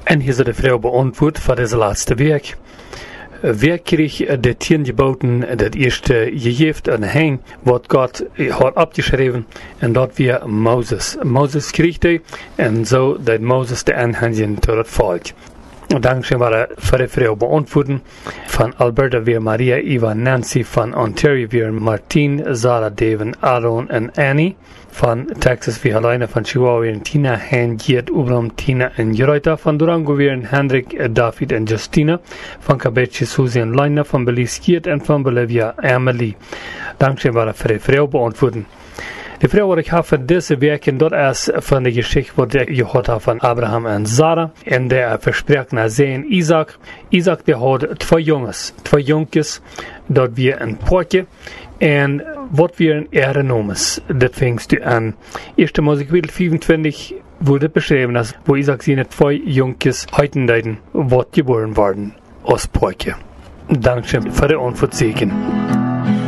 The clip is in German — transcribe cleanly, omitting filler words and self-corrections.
En hier ist die Frau beantwortet für diese letzte Weg. Wer kriegt die 10 Geboten, das erste gegeven aan hen, wat Gott hat abgeschrieben, und dort wir Moses. Moses kriegt die, und so, dat Moses die Anhängen zu das Volk. Und dankeschön war für die Frau beantworten. Von Alberta wir Maria, Eva, Nancy, von Ontario wir Martin, Sarah, Devin, Aaron und Annie. Von Texas wir Helena, von Chihuahua wir Tina, Han, Giert, Ubram, Tina und Jorita. Von Durango wir Hendrik, David und Justina. Von Cabeche, Susie und Leina. Von Belize, Giert und von Bolivia, Emily. Dankeschön war für die Frau beantworten. Die Frau, die ich habe für diese Werken, dort ist von der Geschichte, wo der gehört hat von Abraham und Sarah, und der verspricht nach sehen Isaac. Isaac, der hat zwei Jungs, dort wir ein Porke, und was wir in Ehre nehmen, das fängst du an. 1. Mose 25 wurde beschrieben, dass, wo Isaac seine zwei Jungs heute was geboren worden, aus Porke. Dankeschön für die Antwort.